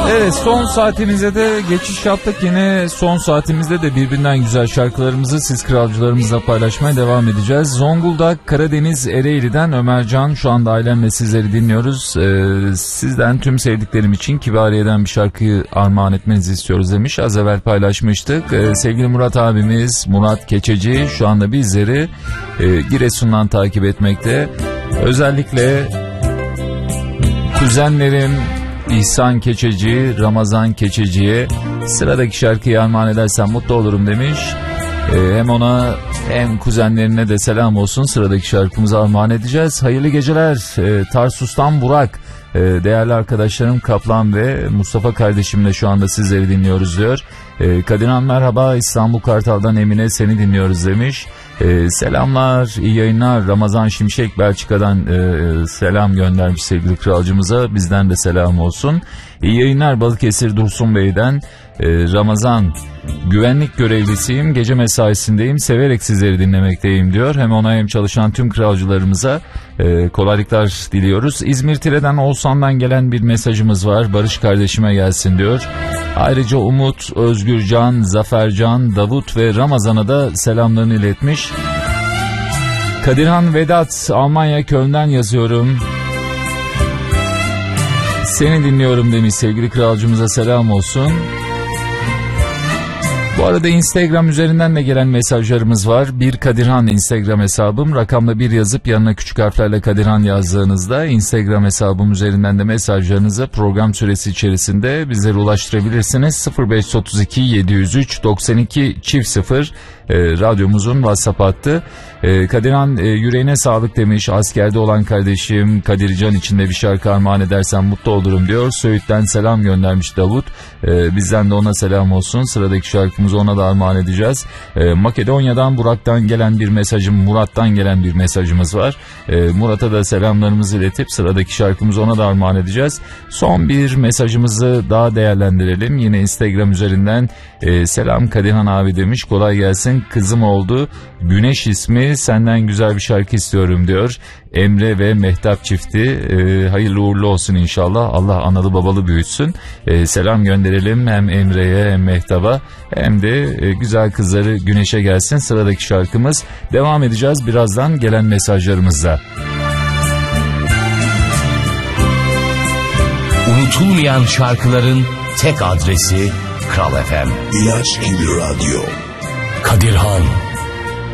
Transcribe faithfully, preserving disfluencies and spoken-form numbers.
Evet, son saatimize de geçiş yaptık. Yine son saatimizde de birbirinden güzel şarkılarımızı siz kralcılarımızla paylaşmaya devam edeceğiz. Zonguldak, Karadeniz, Ereğli'den Ömercan, şu anda ailemle sizleri dinliyoruz. Ee, sizden tüm sevdiklerim için Kibariye'den bir şarkıyı armağan etmenizi istiyoruz demiş. Az evvel paylaşmıştık. Ee, sevgili Murat abimiz, Murat Keçeci şu anda bizleri e, Giresun'dan takip etmekte. Özellikle kuzenlerim İhsan Keçeci, Ramazan Keçeci'ye sıradaki şarkıyı armağan edersen mutlu olurum demiş. Ee, hem ona hem kuzenlerine de selam olsun. Sıradaki şarkımızı armağan edeceğiz. Hayırlı geceler. Ee, Tarsus'tan Burak. Ee, değerli arkadaşlarım Kaplan ve Mustafa kardeşimle şu anda sizleri dinliyoruz diyor. Ee, Kadirhan merhaba, İstanbul Kartal'dan Emine seni dinliyoruz demiş. Ee, selamlar, iyi yayınlar. Ramazan Şimşek Belçika'dan e, selam göndermiş sevgili kralcımıza. Bizden de selam olsun. İyi yayınlar Balıkesir Dursun Bey'den. Ee, Ramazan, güvenlik görevlisiyim, gece mesaisindeyim, severek sizleri dinlemekteyim diyor. Hem ona hem çalışan tüm kralcılarımıza e, kolaylıklar diliyoruz. İzmir Tire'den Oğuzhan'dan gelen bir mesajımız var. Barış kardeşime gelsin diyor. Ayrıca Umut, Özgürcan, Zafercan, Davut ve Ramazan'a da selamlarını iletmiş. Kadirhan Vedat, Almanya Köln'den yazıyorum. Seni dinliyorum demiş, sevgili kralcımıza selam olsun. Bu arada Instagram üzerinden de gelen mesajlarımız var. Bir Kadirhan Instagram hesabım. Rakamla bir yazıp yanına küçük harflerle Kadirhan yazdığınızda Instagram hesabım üzerinden de mesajlarınızı program süresi içerisinde bizlere ulaştırabilirsiniz. sıfır beş otuz iki yedi yüz üç doksan iki çift sıfır e, radyomuzun WhatsApp hattı. E, Kadirhan e, yüreğine sağlık demiş. Askerde olan kardeşim Kadircan için de bir şarkı armağan edersen mutlu olurum diyor. Söğüt'ten selam göndermiş Davut. E, bizden de ona selam olsun. Sıradaki şarkımızı ona da armağan edeceğiz. E, Makedonya'dan Burak'tan gelen bir mesajım, Murat'tan gelen bir mesajımız var. E, Murat'a da selamlarımızı iletip sıradaki şarkımızı ona da armağan edeceğiz. Son bir mesajımızı daha değerlendirelim. Yine Instagram üzerinden e, selam Kadirhan abi demiş. Kolay gelsin. Kızım oldu. Güneş ismi, senden güzel bir şarkı istiyorum diyor. Emre ve Mehtap çifti e, hayırlı uğurlu olsun inşallah. Allah analı babalı büyütsün. E, selam gönderelim hem Emre'ye hem Mehtap'a hem de e, güzel kızları Güneş'e gelsin. Sıradaki şarkımız, devam edeceğiz birazdan gelen mesajlarımızla. Unutulmayan şarkıların tek adresi Kral F M. İlaç gibi radyo. Kadirhan.